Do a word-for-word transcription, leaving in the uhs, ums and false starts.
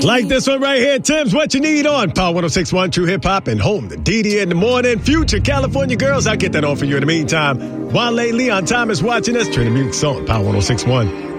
Like this one right here, Tim's What You Need on Power one oh six point one True Hip Hop and home to D D in the morning. Future California Girls, I'll get that on for you in the meantime. Wale Leon Thomas watching us. Turn the music on Power one oh six point one.